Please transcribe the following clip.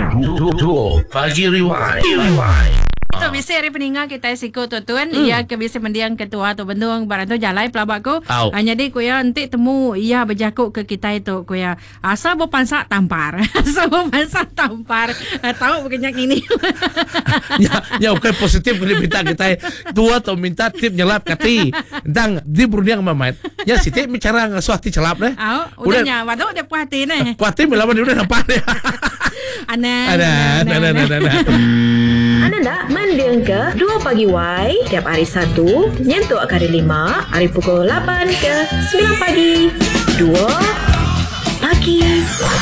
Duo Pagi Rewind. Tu biasa hari peninggal kita siko tuan ia ke biasa mendiang ketua tu bendung barang tu jalan pelabak ko. Jadi ko ya nanti temu ia berjakuk ke kita itu ko ya asal berpansak tampar. Asal berpansak tampar. Tahu bukannya ini. Ya okay positif kali minta kita tua atau minta tip nyelap kati. Dang di berundang mamat. Ya siti bicara ngasuati celap deh. Udahnya waduh udah puati nih. Puati melawan udah nampak deh. Ana. Anda nak mendiang ke 2 Pagi Y tiap hari Sabtu nyentuh hari 5 hari pukul 8 ke 9 pagi 2 Pagi